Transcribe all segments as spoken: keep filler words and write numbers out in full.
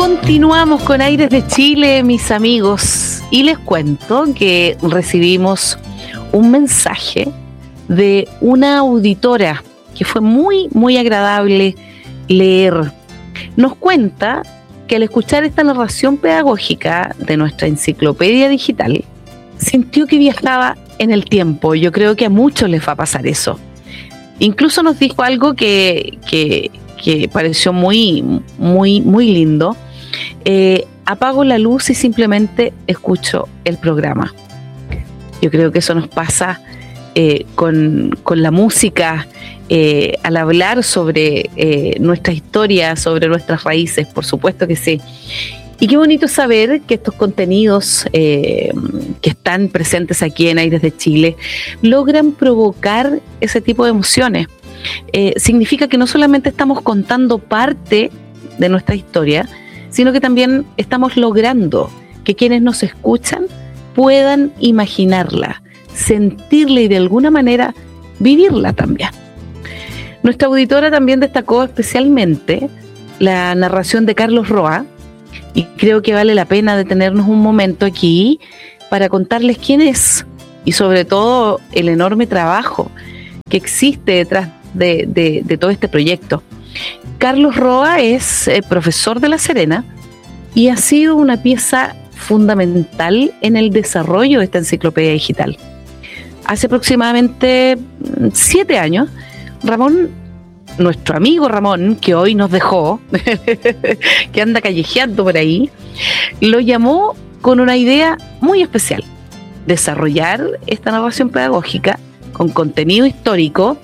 Continuamos con Aires de Chile, mis amigos, y les cuento que recibimos un mensaje de una auditora que fue muy, muy agradable leer. Nos cuenta que al escuchar esta narración pedagógica de nuestra enciclopedia digital, sintió que viajaba en el tiempo. Yo creo que a muchos les va a pasar eso. Incluso nos dijo algo que, que, que pareció muy, muy, muy lindo. Eh, apago la luz y simplemente escucho el programa. Yo creo que eso nos pasa eh, con, con la música, eh, al hablar sobre eh, nuestra historia, sobre nuestras raíces, por supuesto que sí. Y qué bonito saber que estos contenidos eh, que están presentes aquí en Aires de Chile logran provocar ese tipo de emociones. Eh, significa que no solamente estamos contando parte de nuestra historia, sino que también estamos logrando que quienes nos escuchan puedan imaginarla, sentirla y de alguna manera vivirla también. Nuestra auditora también destacó especialmente la narración de Carlos Roa, y creo que vale la pena detenernos un momento aquí para contarles quién es y sobre todo el enorme trabajo que existe detrás de, de, de todo este proyecto. Carlos Roa es eh, profesor de La Serena y ha sido una pieza fundamental en el desarrollo de esta enciclopedia digital. Hace aproximadamente siete años, Ramón, nuestro amigo Ramón, que hoy nos dejó, que anda callejeando por ahí, lo llamó con una idea muy especial: desarrollar esta narración pedagógica con contenido histórico,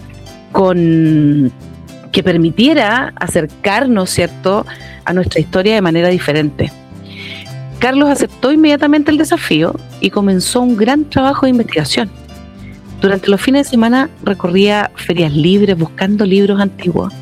con que permitiera acercarnos, ¿cierto?, a nuestra historia de manera diferente. Carlos aceptó inmediatamente el desafío y comenzó un gran trabajo de investigación. Durante los fines de semana recorría ferias libres buscando libros antiguos,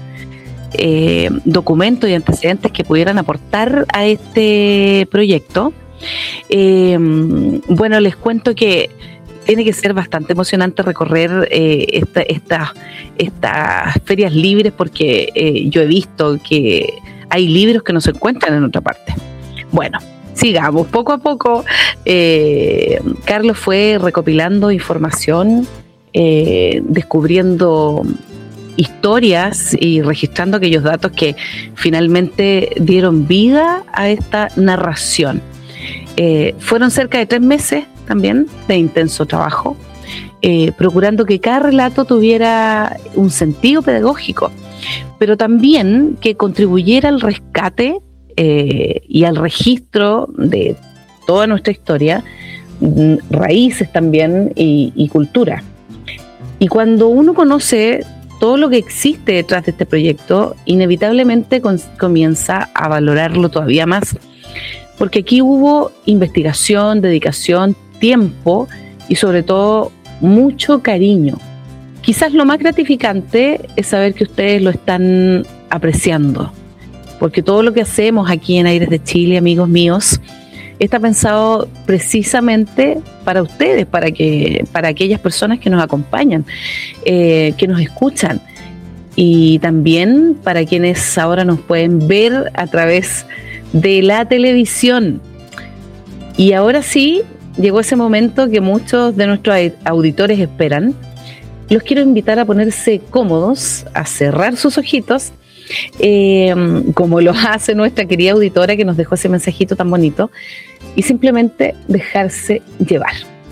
eh, documentos y antecedentes que pudieran aportar a este proyecto. Eh, bueno, les cuento que tiene que ser bastante emocionante recorrer eh, esta, esta, estas ferias libres, porque eh, yo he visto que hay libros que no se encuentran en otra parte. Bueno, sigamos. Poco a poco, eh, Carlos fue recopilando información, eh, descubriendo historias y registrando aquellos datos que finalmente dieron vida a esta narración. Eh, fueron cerca de tres meses también de intenso trabajo, eh, procurando que cada relato tuviera un sentido pedagógico, pero también que contribuyera al rescate eh, y al registro de toda nuestra historia, raíces también y, y cultura. Y cuando uno conoce todo lo que existe detrás de este proyecto, inevitablemente con, comienza a valorarlo todavía más, porque aquí hubo investigación, dedicación, tiempo y sobre todo mucho cariño. Quizás lo más gratificante es saber que ustedes lo están apreciando, porque todo lo que hacemos aquí en Aires de Chile, amigos míos, está pensado precisamente para ustedes, para que para aquellas personas que nos acompañan, eh, que nos escuchan, y también para quienes ahora nos pueden ver a través de la televisión. Y ahora sí, llegó ese momento que muchos de nuestros auditores esperan. Los quiero invitar a ponerse cómodos, a cerrar sus ojitos, eh, como lo hace nuestra querida auditora que nos dejó ese mensajito tan bonito, y simplemente dejarse llevar.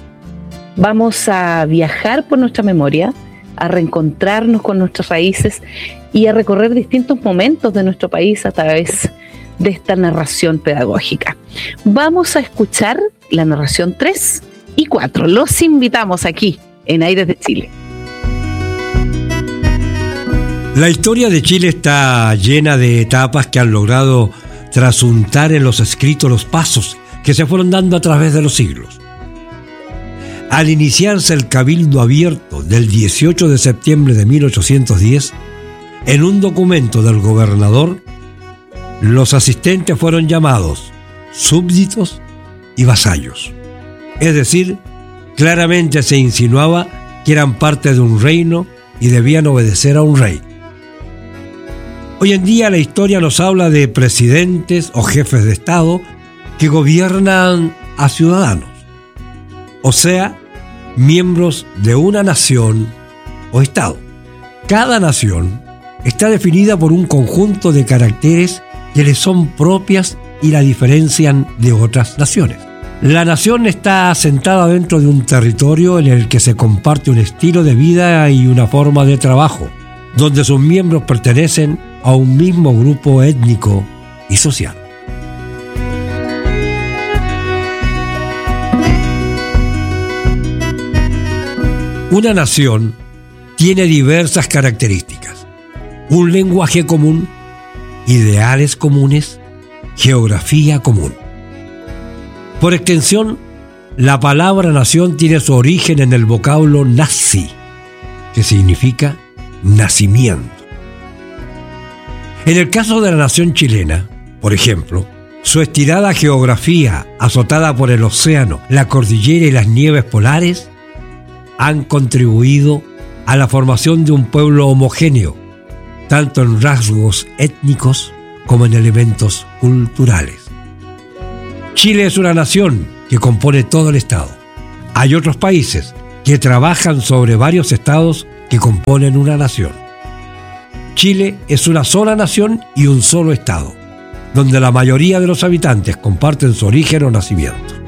Vamos a viajar por nuestra memoria, a reencontrarnos con nuestras raíces y a recorrer distintos momentos de nuestro país a través de esta narración pedagógica. Vamos a escuchar la narración tres y cuatro. Los invitamos aquí en Aires de Chile. La historia de Chile está llena de etapas que han logrado trasuntar en los escritos los pasos que se fueron dando a través de los siglos. Al iniciarse el Cabildo Abierto del dieciocho de septiembre de mil ochocientos diez, en un documento del gobernador, los asistentes fueron llamados súbditos y vasallos. Es decir, claramente se insinuaba que eran parte de un reino y debían obedecer a un rey. Hoy en día la historia nos habla de presidentes o jefes de Estado que gobiernan a ciudadanos, o sea, miembros de una nación o Estado. Cada nación está definida por un conjunto de caracteres que le son propias y la diferencian de otras naciones. La nación está asentada dentro de un territorio en el que se comparte un estilo de vida y una forma de trabajo, donde sus miembros pertenecen a un mismo grupo étnico y social. Una nación tiene diversas características: un lenguaje común, ideales comunes, geografía común. Por extensión, la palabra nación tiene su origen en el vocablo nazi, que significa nacimiento. En el caso de la nación chilena, por ejemplo, su estirada geografía, azotada por el océano, la cordillera y las nieves polares, han contribuido a la formación de un pueblo homogéneo, tanto en rasgos étnicos como en elementos culturales. Chile es una nación que compone todo el Estado. Hay otros países que trabajan sobre varios estados que componen una nación. Chile es una sola nación y un solo Estado, donde la mayoría de los habitantes comparten su origen o nacimiento.